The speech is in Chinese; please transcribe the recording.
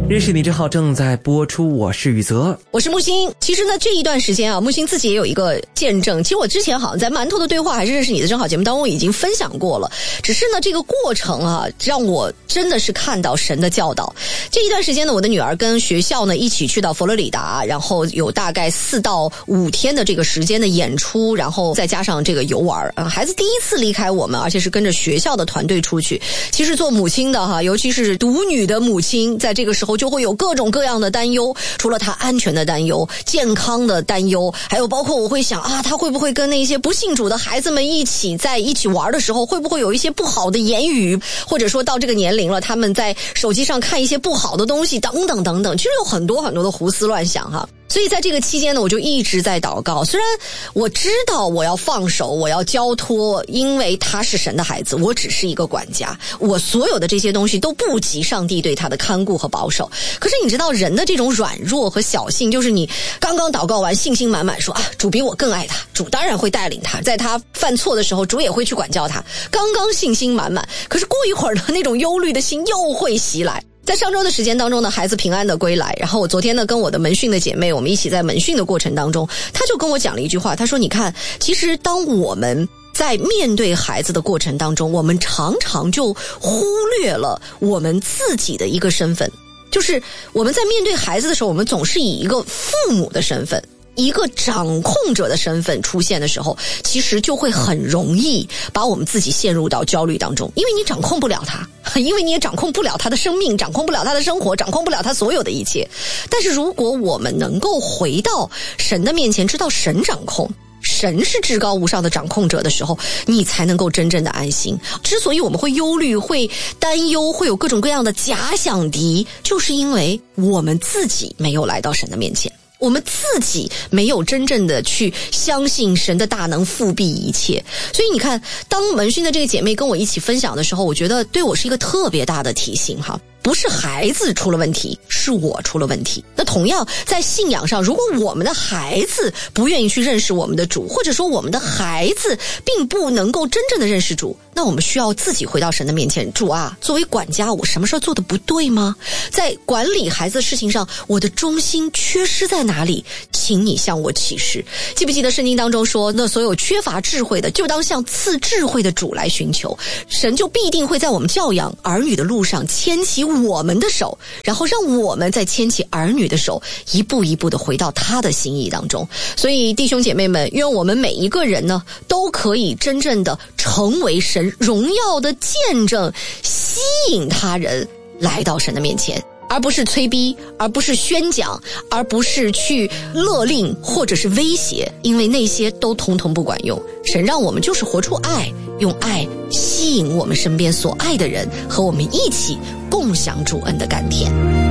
认识你真好正在播出，我是宇泽， 我是木星。其实呢，这一段时间啊，木星自己也有一个见证。其实我之前好像在馒头的对话还是认识你的正好节目当中已经分享过了，只是呢这个过程啊，让我真的是看到神的教导。这一段时间呢，我的女儿跟学校呢一起去到佛罗里达，然后有大概4到5天的这个时间的演出，然后再加上这个游玩。孩子第一次离开我们，而且是跟着学校的团队出去。其实做母亲的哈，尤其是独女的母亲，在这个时候就会有各种各样的担忧，除了她安全的担忧、健康的担忧，还有包括我会想啊，她会不会跟那些不信主的孩子们在一起玩的时候，会不会有一些不好的言语，或者说到这个年龄了，他们在手机上看一些不好的东西等等等等，其实有很多很多的胡思乱想哈。所以在这个期间呢，我就一直在祷告。虽然我知道我要放手，我要交托，因为他是神的孩子，我只是一个管家，我所有的这些东西都不及上帝对他的看顾和保守。可是你知道人的这种软弱和小性，就是你刚刚祷告完信心满满说啊，主比我更爱他，主当然会带领他，在他犯错的时候主也会去管教他，刚刚信心满满，可是过一会儿呢，那种忧虑的心又会袭来。在上周的时间当中呢，孩子平安的归来，然后我昨天呢跟我的门训的姐妹，我们一起在门训的过程当中，她就跟我讲了一句话，她说你看，其实当我们在面对孩子的过程当中，我们常常就忽略了我们自己的一个身份，就是我们在面对孩子的时候，我们总是以一个父母的身份，一个掌控者的身份出现的时候，其实就会很容易把我们自己陷入到焦虑当中，因为你掌控不了他，因为你也掌控不了他的生命，掌控不了他的生活，掌控不了他所有的一切。但是如果我们能够回到神的面前，知道神掌控，神是至高无上的掌控者的时候，你才能够真正的安心。之所以我们会忧虑、会担忧、会有各种各样的假想敌，就是因为我们自己没有来到神的面前，我们自己没有真正的去相信神的大能复辟一切。所以你看，当门训的这个姐妹跟我一起分享的时候，我觉得对我是一个特别大的提醒哈。不是孩子出了问题，是我出了问题。那同样在信仰上，如果我们的孩子不愿意去认识我们的主，或者说我们的孩子并不能够真正的认识主，那我们需要自己回到神的面前，主啊，作为管家，我什么事儿做得不对吗？在管理孩子的事情上，我的忠心缺失在哪里？请你向我启示。记不记得圣经当中说，那所有缺乏智慧的，就当向赐智慧的主来寻求，神就必定会在我们教养儿女的路上牵起我们的手，然后让我们再牵起儿女的手，一步一步的回到他的心意当中。所以弟兄姐妹们，愿我们每一个人呢，都可以真正的成为神荣耀的见证，吸引他人来到神的面前，而不是催逼，而不是宣讲，而不是去勒令或者是威胁，因为那些都统统不管用。神让我们就是活出爱，用爱吸引我们身边所爱的人，和我们一起共享主恩的甘甜。